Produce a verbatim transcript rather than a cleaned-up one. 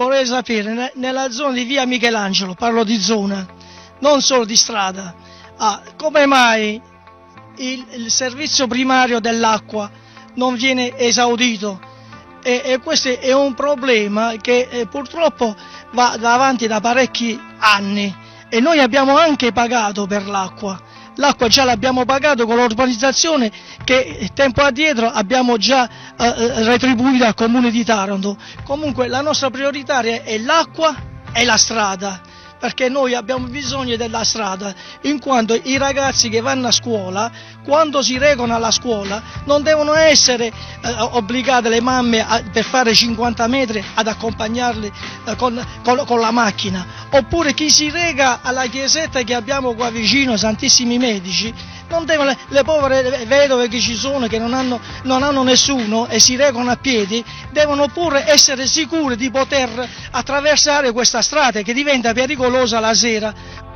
vorrei sapere, nella zona di via Michelangelo, parlo di zona, non solo di strada, ah, come mai il, il servizio primario dell'acqua non viene esaudito? E, e questo è un problema che eh, purtroppo va avanti da parecchi anni e noi abbiamo anche pagato per l'acqua. L'acqua già l'abbiamo pagato con l'urbanizzazione che tempo addietro abbiamo già eh, retribuito al comune di Taranto. Comunque la nostra prioritaria è l'acqua e la strada, perché noi abbiamo bisogno della strada, in quanto i ragazzi che vanno a scuola, quando si recano alla scuola, non devono essere eh, obbligate le mamme a, per fare cinquanta metri ad accompagnarli eh, con, con, con la macchina, oppure chi si reca alla chiesetta che abbiamo qua vicino, Santissimi Medici, non devono, le, le povere vedove che ci sono, che non hanno, non hanno nessuno e si recano a piedi, devono pure essere sicure di poter attraversare questa strada che diventa pericolosa la sera.